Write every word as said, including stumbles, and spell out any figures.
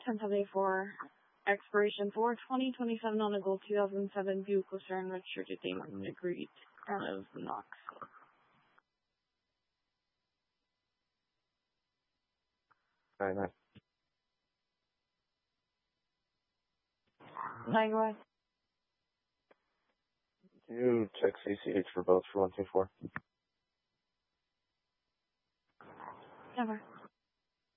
ten seventy-four, expiration for twenty twenty-seven on a gold two thousand seven Buick Lucerne registered to Damon agreed out of Knox. Alright, nice. Nine, go ahead. Do you check C C H for both for one two four? Never.